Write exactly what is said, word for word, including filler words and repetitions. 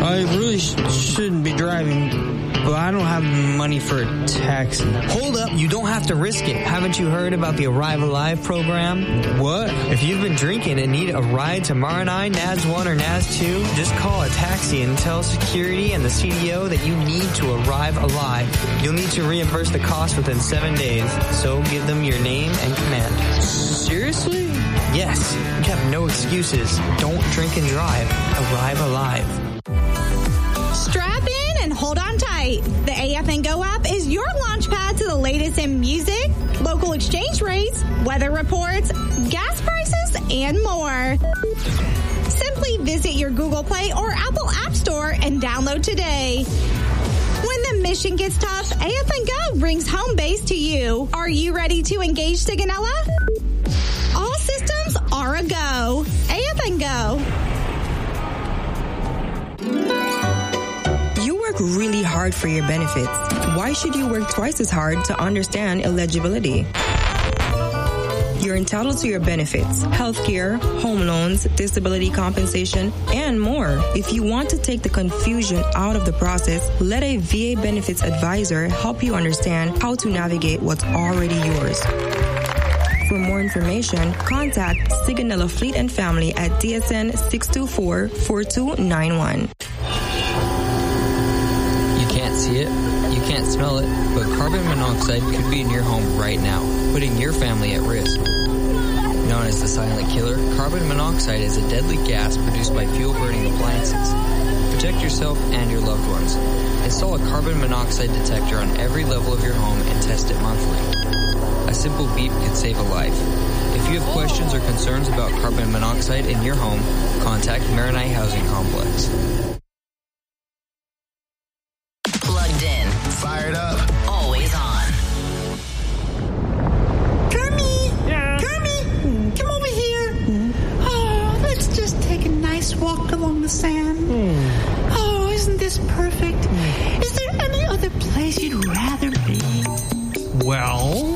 I really sh- shouldn't be driving, but I don't have money for a taxi. Hold up, you don't have to risk it. Haven't you heard about the Arrive Alive program? What? If you've been drinking and need a ride to Maranai, N A S one, or N A S two, just call a taxi and tell security and the C D O that you need to arrive alive. You'll need to reimburse the cost within seven days, so give them your name and command. Seriously? Yes, you have no excuses. Don't drink and drive. Arrive alive. Strap in and hold on tight. The A F and Go app is your launch pad to the latest in music, local exchange rates, weather reports, gas prices, and more. Simply visit your Google Play or Apple App Store and download today. When the mission gets tough, A F and Go brings home base to you. Are you ready to engage Sigonella? All systems are a go. A F and Go. You work really hard for your benefits. Why should you work twice as hard to understand eligibility? You're entitled to your benefits, healthcare, home loans, disability compensation, and more. If you want to take the confusion out of the process, let a V A benefits advisor help you understand how to navigate what's already yours. For more information, contact Sigonella Fleet and Family at D S N six two four, four two nine one. You can't see it, you can't smell it, but carbon monoxide could be in your home right now, putting your family at risk. Known as the silent killer, carbon monoxide is a deadly gas produced by fuel-burning appliances. Protect yourself and your loved ones. Install a carbon monoxide detector on every level of your home and test it monthly. A simple beep could save a life. If you have questions or concerns about carbon monoxide in your home, contact Maranai Housing Complex. Plugged in. Fired up. Always on. Kermie! Yeah? Kermie! Come over here. Oh, let's just take a nice walk along the sand. Oh, isn't this perfect? Is there any other place you'd rather be? Well...